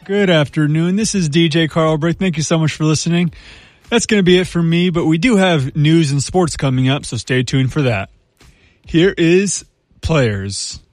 Good afternoon. This is DJ Carl Brick. Thank you so much for listening. That's going to be it for me, but we do have news and sports coming up, so stay tuned for that. Here is Players.